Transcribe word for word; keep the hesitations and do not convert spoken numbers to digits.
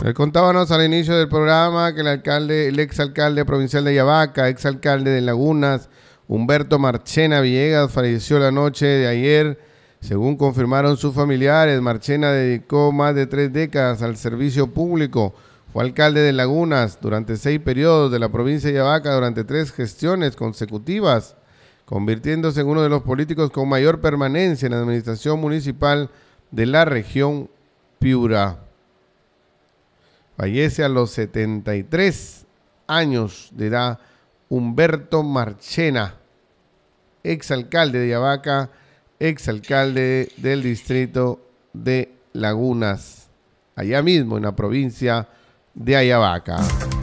Contábamos al inicio del programa que el alcalde, el exalcalde provincial de Ayabaca, exalcalde de Lagunas, Humberto Marchena Villegas, falleció la noche de ayer. Según confirmaron sus familiares, Marchena dedicó más de tres décadas al servicio público. Fue alcalde de Lagunas durante seis periodos de la provincia de Ayabaca durante tres gestiones consecutivas, convirtiéndose en uno de los políticos con mayor permanencia en la administración municipal de la región Piura. Fallece a los setenta y tres años de edad Humberto Marchena, exalcalde de Ayabaca, exalcalde del distrito de Lagunas, allá mismo en la provincia de Ayabaca.